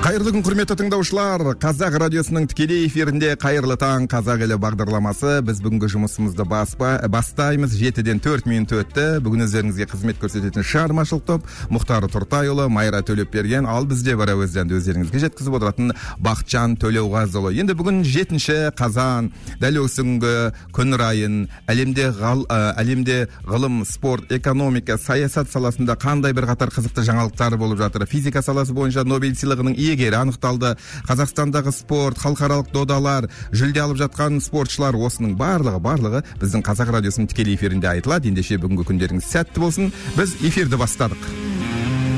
Қайырлы күн құрметті тыңдаушылар. Қазақ радиосының тікелей эфирінде Қайырлы таң қазақ елі бағдарламасы. Біз бүгінгі жұмысымызды бастаймыз. 7-ден 4 минут өтті. Бүгін өздеріңізге қызмет көрсететін шығармашылық топ Мұхтар Тұртайұлы, Майра Төлепберген, ал бізде бар әуезден өздеріңізге жеткізіп отыратын Бақытжан Төлеуғазыұлы. Енді бүгін 7 қазан, дәл осы күнгі күн райын әлемде ғылым, спорт, экономика, саясат саласында қандай бір қатар қызықты жаңалықтар болып жатыр. Физика саласы бойынша Нобель сыйлығының иегері анықталды. Қазақстандағы спорт, халықаралық додалар, жүлде алып жатқан спортшылар, осының барлығы біздің Қазақ радиосының тікелей эфирінде айтылады. Ендеше бүгінгі күндеріңіз сәтті болсын. Біз эфирді бастадық.